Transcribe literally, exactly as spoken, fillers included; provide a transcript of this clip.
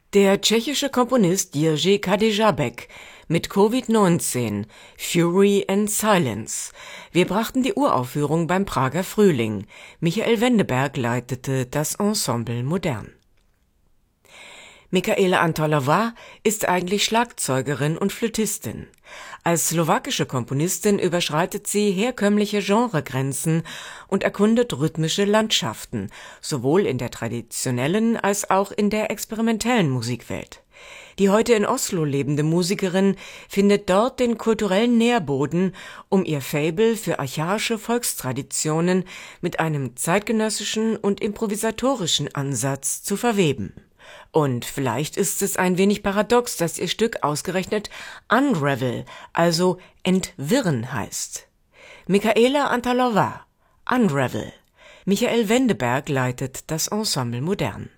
Der tschechische Komponist Jiří Kadečábek mit Covid neunzehn, Fury and Silence. Wir brachten die Uraufführung beim Prager Frühling. Michael Wendeberg leitete das Ensemble Modern. Michaela Antolova ist eigentlich Schlagzeugerin und Flötistin. Als slowakische Komponistin überschreitet sie herkömmliche Genregrenzen und erkundet rhythmische Landschaften, sowohl in der traditionellen als auch in der experimentellen Musikwelt. Die heute in Oslo lebende Musikerin findet dort den kulturellen Nährboden, um ihr Faible für archaische Volkstraditionen mit einem zeitgenössischen und improvisatorischen Ansatz zu verweben. Und vielleicht ist es ein wenig paradox, dass ihr Stück ausgerechnet Unravel, also entwirren heißt. Michaela Antolova, Unravel. Michael Wendeberg leitet das Ensemble Modern.